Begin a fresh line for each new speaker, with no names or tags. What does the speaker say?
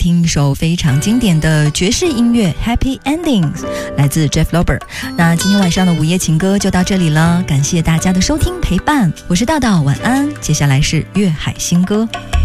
听一首非常经典的爵士音乐 Happy Endings， 来自 Jeff Lorber。 那今天晚上的午夜情歌就到这里了，感谢大家的收听陪伴，我是道道，晚安。接下来是粤海新歌。